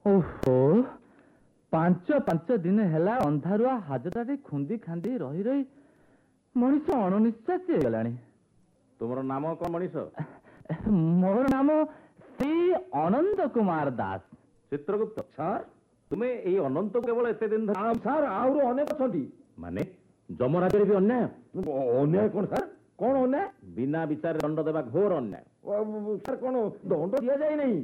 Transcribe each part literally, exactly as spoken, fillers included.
ଓହୋ, ପାଞ୍ଚ ପାଞ୍ଚ ଦିନ ହେଲା ଅନ୍ଧାରୁଆ ହାଜତାରେ ଖୁନ୍ଦି ଖାନ୍ଦି ରହି ରହି ମଣିଷ ଅଣନିଶ୍ୱାସୀ ହେଇଗଲାଣି। ତୁମର ନାମ କଣ ମଣିଷ? ମୋର ନାମ ଶ୍ରୀ ଅନନ୍ତ କୁମାର ଦାସ। ଚିତ୍ରଗୁପ୍ତ ସାର୍ ତୁମେ ଏଇ ଅନନ୍ତ କେବଳ ଏତେ ଦିନ ଧରି ଆ- ସାର୍ ଆହୁରି ଅନେକ ଅଛନ୍ତି। ମାନେ ଯମରାଜରେ ବି ଅନ୍ୟାୟ? ଅ- ଅନ୍ୟାୟ କଣ ସାର୍? କଣ ଅନ୍ୟାୟ? ବିନା ବିଚାରରେ ଦଣ୍ଡ ଦେବା ଘୋର ଅନ୍ୟାୟ। ଅ- ସାର୍ କଣ ଦଣ୍ଡ ଦିଆଯାଇ ନାହିଁ?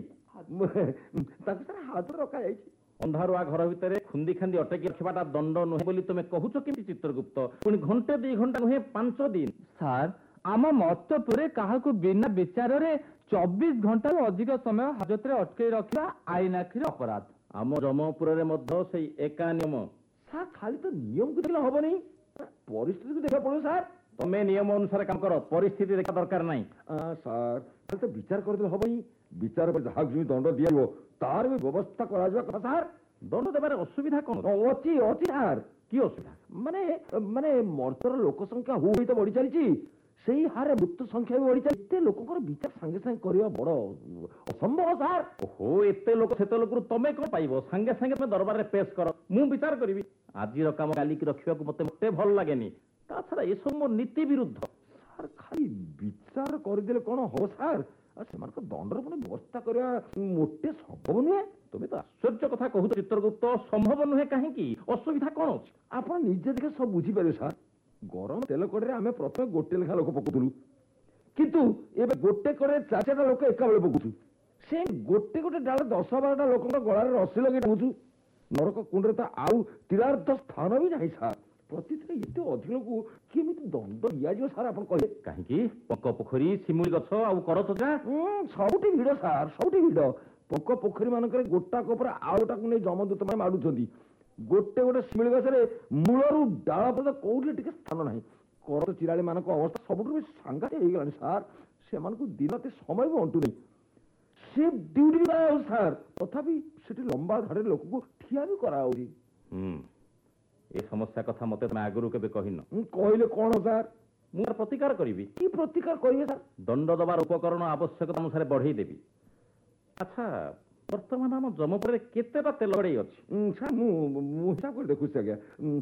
ତାକୁ ସାର୍ ହାତରେ ରଖାଯାଇଛି। ଅନ୍ଧାରୁଆ ଘର ଭିତରେ ଖୁନ୍ଦି ଖାନ୍ଦି ଅଟକି ରଖିବାଟା ଦଣ୍ଡ ନୁହେଁ ବୋଲି ତୁମେ କହୁଛ କେମିତି ଚିତ୍ରଗୁପ୍ତ? ପୁଣି ଘଣ୍ଟେ ଦି ଘଣ୍ଟା ନୁହେଁ ପାଞ୍ଚ ଦିନ। ସାର୍, ଆମ ମତ୍ତପୁରରେ କାହାକୁ ବିନା ବିଚାରରେ ଚବିଶ ଘଣ୍ଟାରୁ ଅଧିକ ସମୟ ହାଜତରେ ଅଟକେଇ ରଖିବା ଆଇନ ଆଖିରେ ଅପରାଧ। ଆମ ଯମପୁରରେ ମଧ୍ୟ ସେଇ ଏକା ନିୟମ। ସାର୍ ଖାଲି ତ ନିୟମକୁ ଦେଖିଲେ ହବନି, ପରିସ୍ଥିତିକୁ ଦେଖିବାକୁ ପଡିବ ସାର୍। ତମେ ନିୟମ ଅନୁସାରେ କାମ କର, ପରିସ୍ଥିତି ଦେଖିବା ଦରକାର ନାହିଁ। ଆ, ସାର୍ ଖାଲି ତ ବିଚାର କରିଦେଲେ ହବନି। ବିଚାର ପରେ ଯାହାକୁ ଯେମିତି ଦଣ୍ଡ ଦିଆଯିବ ତାର ବି ବ୍ୟବସ୍ଥା କରାଯିବା କଥା ସାର୍। ଦଣ୍ଡ ଦେବାରେ ଅସୁବିଧା କଣ? ଅଛି ଅଛି ସାର୍। କି ଅସୁବିଧା? ମାନେ ମାନେ ମର୍ତ୍ତର ଲୋକ ସଂଖ୍ୟା ହୁ ହୁ ତ ବଢି ଚାଲିଛି, ସେଇ ହାରେ ମୃତ୍ୟୁ ସଂଖ୍ୟା ବି ବଢି ଚାଲିଛି। ଏତେ ଲୋକଙ୍କର ବିଚାର ସାଙ୍ଗେ ସାଙ୍ଗେ କରିବା ବଡ ଅସମ୍ଭବ ସାର୍। ଓହୋ, ଏତେ ଲୋକ ସେତେ ଲୋକରୁ ତମେ କଣ ପାଇବ? ସାଙ୍ଗେ ସାଙ୍ଗେ ତମେ ଦରବାରରେ ପେଶ କର, ମୁଁ ବିଚାର କରିବି। ଆଜିର କାମ କାଲିକି ରଖିବାକୁ ମତେ ମୋଟେ ଭଲ ଲାଗେନି। ତା ଛଡା ଏସବୁ ମୋ ନୀତି ବିରୁଦ୍ଧ। ସାର୍ ଖାଲି ବିଚାର କରିଦେଲେ କଣ ହବ ସାର୍? ଆଉ ସେମାନଙ୍କ ଦଣ୍ଡର ପୁଣି ବ୍ୟବସ୍ଥା କରିବା ମୋଟେ ସମ୍ଭବ ନୁହେଁ। ତୁମେ ତ ଆଶ୍ଚର୍ଯ୍ୟ କଥା କହୁଛ ଚିତ୍ରଗୁପ୍ତ। ସମ୍ଭବ ନୁହେଁ କାହିଁକି? ଅସୁବିଧା କଣ ଅଛି? ଆପଣ ନିଜେ ଦେଖେ ସବୁ ବୁଝିପାରିବେ ସାର୍। ଗରମ ତେଲ କଡ଼ରେ ଆମେ ପ୍ରଥମେ ଗୋଟେ ଲେଖା ଲୋକ ପକଉଥିଲୁ, କିନ୍ତୁ ଏବେ ଗୋଟେ କଡ଼ରେ ଚାରି ଚାରିଟା ଲୋକ ଏକା ବେଳେ ପକଉଛୁ। ସେ ଗୋଟେ ଗୋଟେ ଡାଳ ଦଶ ବାରଟା ଲୋକଙ୍କ ଗଳାରେ ରସି ଲଗେଇ ଟାଣୁଛୁ। ନରକ କୁଣ୍ଡରେ ତ ଆଉ ତିରାର୍ଦ୍ଧ ସ୍ଥାନ ବି ନାହିଁ ସାର୍। ପ୍ରତିଥର ଏତେ ଅଧିକ ଲୋକକୁ କେମିତି ଦଣ୍ଡ ଦିଆଯିବ ସାର୍ ଆପଣ କହିବେ? କାହିଁକି? ପଙ୍କ ପୋଖରୀ, ଶିମୁଳି ଗଛ ଆଉ କରତଜା ସବୁଠି ଭିଡ଼ ସାର୍, ସବୁଠି ଭିଡ଼। ପଙ୍କ ପୋଖରୀ ମାନଙ୍କରେ ଗୋଟାକ ଉପରେ ଆଉ ଗୋଟାକୁ ନେଇ ଯମଦୂତ ମାନେ ମାଡୁଛନ୍ତି। ଗୋଟେ ଗୋଟେ ଶିମିଳି ଗଛରେ ମୂଳରୁ ଡାଳ ପର୍ଯ୍ୟନ୍ତ କୋଉଠି ଟିକେ ସ୍ଥାନ ନାହିଁ। କରତ ଚିରାଳି ମାନଙ୍କ ଅବସ୍ଥା ସବୁଠୁ ବି ସାଂଘାତିକ ହେଇଗଲାଣି ସାର୍। ସେମାନଙ୍କୁ ଦିନ ରାତି ସମୟ ବି ଅଣ୍ଟୁନି। ସେ ଡ୍ୟୁଟି ବି କରାଯାଉଛି ସାର୍, ତଥାପି ସେଠି ଲମ୍ବା ଧାଡିରେ ଲୋକକୁ ଠିଆ ବି କରାଯାଉଛି। ହୁଁ, ଏ ସମସ୍ୟା କଥା ମତେ ତମେ ଆଗରୁ କେବେ କହିନ। ଉଁ, କହିଲେ କଣ ସାର୍? ମୁଁ ତାର ପ୍ରତିକାର କରିବି। କି ପ୍ରତିକାର କରିବେ ସାର୍? ଦଣ୍ଡ ଦେବାର ଉପକରଣ ଆବଶ୍ୟକତା ଅନୁସାରେ ବଢେଇ ଦେବି। ଆଚ୍ଛା, ବର୍ତ୍ତମାନ ଆମ ଯମପୁରରେ କେତେଟା ତେଲ ଗଡ଼େଇ ଅଛି? ଉଁ, ସାର୍ ମୁଁ ମୁଁ ହିସାବ କରି ଦେଖୁଛି ଆଜ୍ଞା। ଉଁ,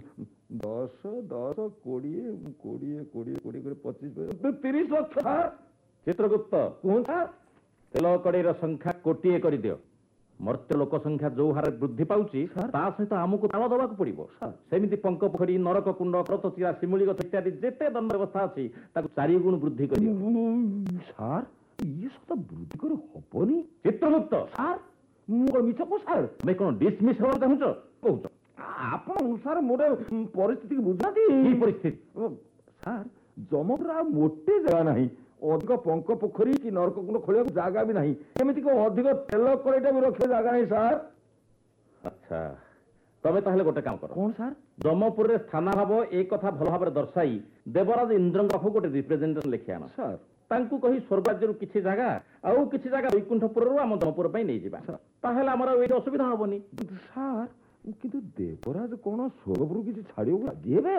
ଦଶ ଦଶ କୋଡ଼ିଏ କୋଡ଼ିଏ କୋଡ଼ିଏ କୋଡ଼ିଏ କୋଡ଼ିଏ ପଚିଶ ତିରିଶ ଲକ୍ଷ ସାର୍। ଚିତ୍ରଗୁପ୍ତ, କୁହନ୍ତୁ ସାର୍। ତେଲ କଡ଼େଇର ସଂଖ୍ୟା କୋଟିଏ କରିଦିଅ। ମର୍ତ୍ତ୍ୟ ଲୋକ ସଂଖ୍ୟା ଯୋଉ ହାରରେ ବୃଦ୍ଧି ପାଉଛି ସାର୍। ତା ସହିତ ଆମକୁ ତାଳ ଦେବାକୁ ପଡିବ। ସାର୍। ସେମିତି ପଙ୍କ ପୋଖରୀ, ନରକ କୁଣ୍ଡ, କରତଚିରା, ଶିମୁଳି ଗଛ ଇତ୍ୟାଦି ଯେତେ ଦଣ୍ଡ ବ୍ୟବସ୍ଥା ଅଛି ତାକୁ ଚାରି ଗୁଣ ବୃଦ୍ଧି କରିବ। ସାର୍ ଇଏ ସତ ବୃଦ୍ଧି କରି ହବନି। ଚିତ୍ରଗୁପ୍ତ, ସାର୍ ମୁଁ କଣ ମିଛ କହୁଛି ସାର୍? ତମେ କଣ ଡିସମିସ୍ ହେବାକୁ ଚାହୁଁଛ? କହୁଛ ଆପଣ ସାର୍ ମୋର ପରିସ୍ଥିତିକୁ ବୁଝାନ୍ତି। କି ପରିସ୍ଥିତି? ସାର୍ ଯମପୁର ଆଉ ମୋଟେ ଜାଗା ନାହିଁ। ଅଧିକ ପଙ୍କ ପୋଖରୀ କି ନରକ କୁଣ୍ଡ ଖୋଳିବାକୁ ଜାଗା ବି ନାହିଁ। ଏମିତି କଣ ଅଧିକ ତେଲ କଡ଼େଇଟା ବି ରଖିବା ଜାଗା ନାହିଁ ସାର୍। ଆଚ୍ଛା, ତମେ ତାହେଲେ ଗୋଟେ କାମ କର। କଣ ସାର୍? ଯମପୁରରେ ସ୍ଥାନାଭାବ ଏ କଥା ଭଲ ଭାବରେ ଦର୍ଶାଇ ଦେବରାଜ ଇନ୍ଦ୍ରଙ୍କ ପାଖକୁ ଗୋଟେ ରିପ୍ରେଜେଣ୍ଟେସନ ଲେଖି ଆଣ। ସାର୍ ତାଙ୍କୁ କହି ସ୍ୱର୍ଗରାଜ୍ୟରୁ କିଛି ଜାଗା ଆଉ କିଛି ଜାଗା ବୈକୁଣ୍ଠପୁରରୁ ଆମ ଯମପୁର ପାଇଁ ନେଇଯିବା। ତାହେଲେ ଆମର ଏଇଠି ଅସୁବିଧା ହବନି। ସାର୍ କିନ୍ତୁ ଦେବରାଜ କଣ ସ୍ୱର୍ଗପୁରକୁ କିଛି ଛାଡ଼ିବାକୁ ରାଜି ହେବେ?